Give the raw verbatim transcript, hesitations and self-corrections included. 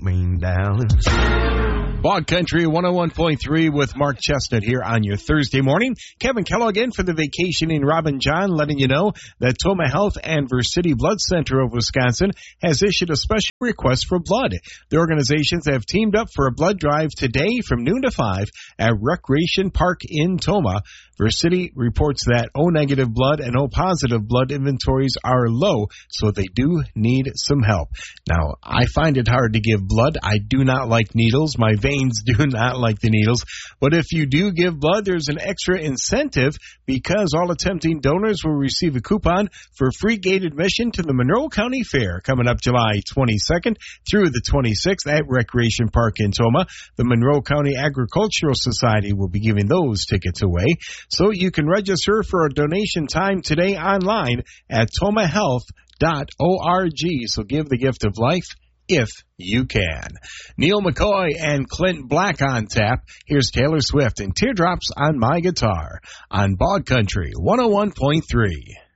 Mean Dallas. Bog Country one oh one point three with Mark Chestnut here on your Thursday morning. Kevin Kellogg in for the vacationing Robin John, letting you know that Toma Health and Versity Blood Center of Wisconsin has issued a special request for blood. The organizations have teamed up for a blood drive today from noon to five at Recreation Park in Toma. Versity reports that O-negative blood and O-positive blood inventories are low, so they do need some help. Now, I find it hard to give blood. I do not like needles. My veins do not like the needles. But if you do give blood, there's an extra incentive because all attempting donors will receive a coupon for free gate admission to the Monroe County Fair coming up July twenty-second through the twenty-sixth at Recreation Park in Toma. The Monroe County Agricultural Society will be giving those tickets away. So you can register for a donation time today online at toma health dot org. So give the gift of life if you can. Neil McCoy and Clint Black on tap. Here's Taylor Swift and Teardrops on My Guitar on Bog Country one oh one point three.